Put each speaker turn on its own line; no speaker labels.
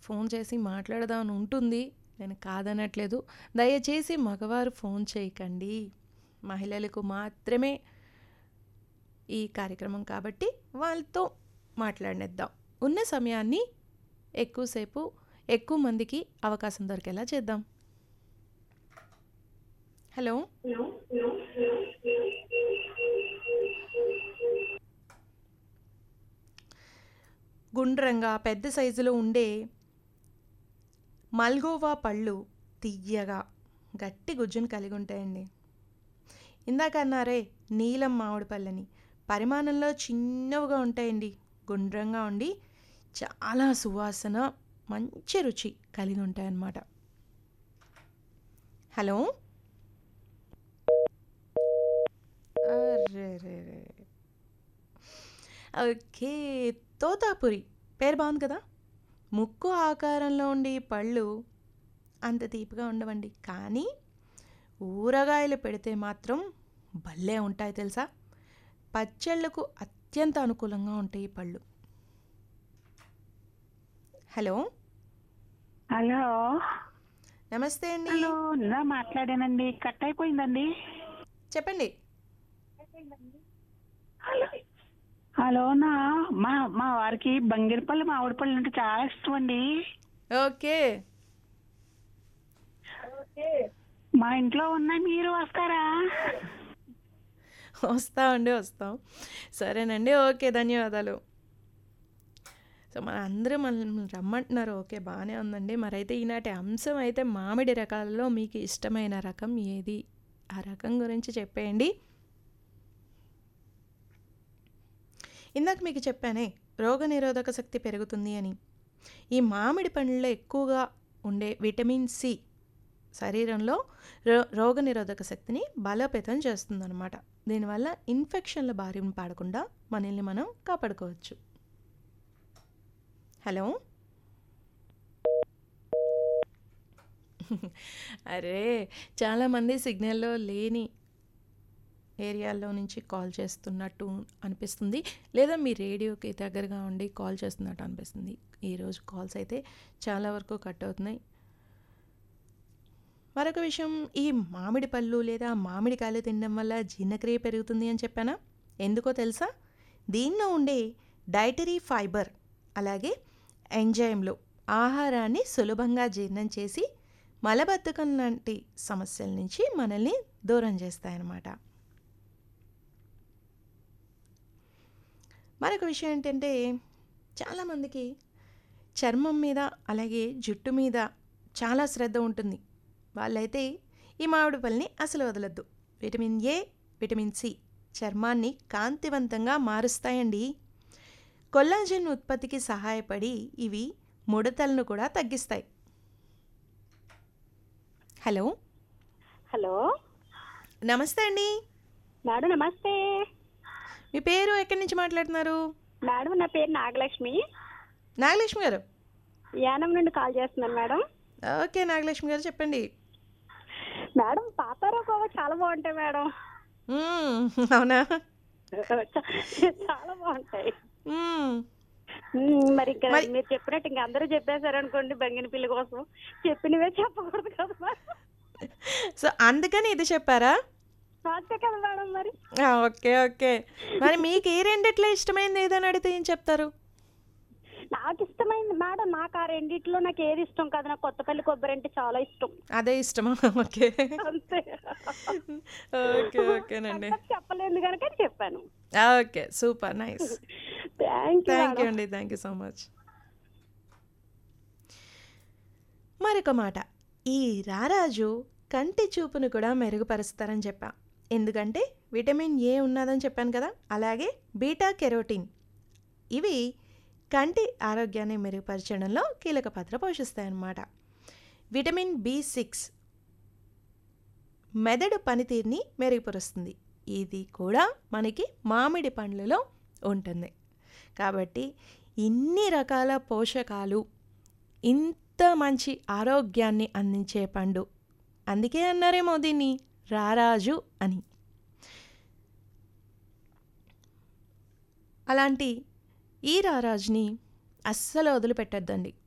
Phone చేసి మాట్లాడదామని ఉంటుంది. నేను కాదనట్లేదు. దయచేసి మగవారు ఫోన్ చేయకండి. మహిళలకు మాత్రమే ఈ కార్యక్రమం కాబట్టి వాళ్ళతో మాట్లాడనిద్దాం. ఉన్న సమయాన్ని ఎక్కువ మందికి అవకాశం దొరికేలా చేద్దాం. హలో, గుండ్రంగా పెద్ద సైజులో ఉండే మల్గోవా పళ్ళు తియ్యగా గట్టి గుజ్జును కలిగి ఉంటాయండి. ఇందాక అన్నారే నీలం మామిడి పళ్ళని, పరిమాణంలో చిన్నవిగా ఉంటాయండి. గుండ్రంగా ఉండి చాలా సువాసన, మంచి రుచి కలిగి ఉంటాయన్నమాట. హలో, అరే ఓకే, తోతాపురి పేరు బాగుంది కదా. ముక్కు ఆకారంలో ఉండే పళ్ళు అంత తీపిగా ఉండవండి, కానీ ఊరగాయలు పెడితే మాత్రం భలే ఉంటాయి తెలుసా. పచ్చళ్ళకు అత్యంత అనుకూలంగా ఉంటాయి ఈ పళ్ళు. హలో,
హలో
నమస్తే అండి.
హలో నా మాట్లాడానండి, కట్ అయిపోయిందండి.
చెప్పండి.
హలో మా వారికి బంగిరిపల్లి మామిడి పళ్ళు అంటే చాలా ఇష్టం అండి.
ఓకే,
మా ఇంట్లో ఉన్నాయి, మీరు వస్తారా?
వస్తాం. సరేనండి, ఓకే, ధన్యవాదాలు. సో మన అందరూ మనల్ని రమ్మంటున్నారు. ఓకే, బాగానే ఉందండి. మరైతే ఈనాటి అంశం అయితే మామిడి రకాలలో మీకు ఇష్టమైన రకం ఏది, ఆ రకం గురించి చెప్పేయండి. ఇందాక మీకు చెప్పానే రోగనిరోధక శక్తి పెరుగుతుంది అని. ఈ మామిడి పండ్లలో ఎక్కువగా ఉండే విటమిన్ సి శరీరంలో రోగనిరోధక శక్తిని బలోపేతం చేస్తుందన్నమాట. దీనివల్ల ఇన్ఫెక్షన్ల బారిన పడకుండా మనల్ని మనం కాపాడుకోవచ్చు. హలో, అరే చాలామంది సిగ్నల్లో లేని ఏరియాల్లో నుంచి కాల్ చేస్తున్నట్టు అనిపిస్తుంది, లేదా మీ రేడియోకి దగ్గరగా ఉండి కాల్ చేస్తున్నట్టు అనిపిస్తుంది. ఈరోజు కాల్స్ అయితే చాలా వరకు కట్ అవుతున్నాయి. మరొక విషయం, ఈ మామిడి పళ్ళు లేదా మామిడికాయలు తినడం వల్ల జీర్ణక్రియ పెరుగుతుంది అని చెప్పానా? ఎందుకో తెలుసా? దీనిలో ఉండే డైటరీ ఫైబర్ అలాగే ఎంజైమ్లు ఆహారాన్ని సులభంగా జీర్ణం చేసి మలబద్ధకం లాంటి సమస్యల నుంచి మనల్ని దూరం చేస్తాయన్నమాట. మరొక విషయం ఏంటంటే, చాలామందికి చర్మం మీద అలాగే జుట్టు మీద చాలా శ్రద్ధ ఉంటుంది. వాళ్ళైతే ఈ మామిడి పళ్ళని అసలు వదలొద్దు. విటమిన్ ఏ, విటమిన్ సి చర్మాన్ని కాంతివంతంగా మారుస్తాయండి. కొల్లాజెన్ ఉత్పత్తికి సహాయపడి ఇవి ముడతలను కూడా తగ్గిస్తాయి. హలో, నమస్తే అండి.
మేడం నమస్తే.
మీ పేరు, ఎక్కడి నుంచి మాట్లాడుతున్నారు?
మేడం నా పేరు నాగలక్ష్మి.
నాగలక్ష్మి గారు,
యానం నుండి కాల్ చేస్తున్నాను మేడం.
ఓకే నాగలక్ష్మి గారు, చెప్పండి.
మేడం పాతారోకోవా చాలా బాగుంటాయి మేడం.
అవునా?
చాలా బాగుంటాయి. మరి ఇంకా మీరు చెప్పినట్టు ఇంకా అందరూ చెప్పేశారు అనుకోండి, బంగిన పిల్ల కోసం చెప్పినవే చెప్పకూడదు కదా.
సో అందుకని ఇది చెప్పారా?
అంతే కదా మేడం. మరి
ఓకే. మరి మీకు ఏ రెండిట్లో ఇష్టమైంది ఏదని అడిగితే ఏం చెప్తారు?
నాకు ఇష్టమైంది మేడం, నాకు ఆ రెండిట్లో నాకు ఏది ఇష్టం కాదు. నాకు కొత్తపల్లి కొబ్బరి అంటే చాలా ఇష్టం.
అదే ఇష్టమా? ఓకే,
అంతే.
ఓకేనండి,
చెప్పలేదు కనుక చెప్పాను.
Okay, super, nice.
Thank
you అండి, థ్యాంక్ యూ సో మచ్. మరొక మాట, ఈ రారాజు కంటి చూపును కూడా మెరుగుపరుస్తారని చెప్పా. ఎందుకంటే విటమిన్ ఏ ఉన్నదని చెప్పాను కదా. అలాగే బీటా కెరోటిన్, ఇవి కంటి ఆరోగ్యాన్ని మెరుగుపరచడంలో కీలక పాత్ర పోషిస్తాయన్నమాట. విటమిన్ బి6 మెదడు పనితీరుని మెరుగుపరుస్తుంది. ఇది కూడా మనకి మామిడి పండ్లలో ఉంటుంది. కాబట్టి ఇన్ని రకాల పోషకాలు, ఇంత మంచి ఆరోగ్యాన్ని అందించే పండు, అందుకే అన్నారేమో దీన్ని రారాజు అని. అలాంటి ఈ రారాజుని అస్సలు వదిలిపెట్టద్దండి.